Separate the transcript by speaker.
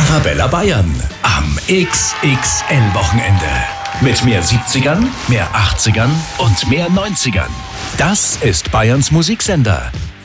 Speaker 1: Arabella Bayern am XXL-Wochenende. Mit mehr 70ern, mehr 80ern und mehr 90ern. Das ist Bayerns Musiksender.